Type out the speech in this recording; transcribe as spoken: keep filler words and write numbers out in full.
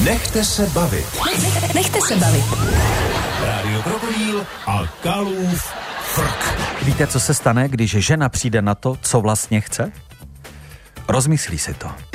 Nechte se bavit. Nechte se bavit. Rádio Krokodýl a Kalův frk. Víte, co se stane, když žena přijde na to, co vlastně chce? Rozmyslí si to.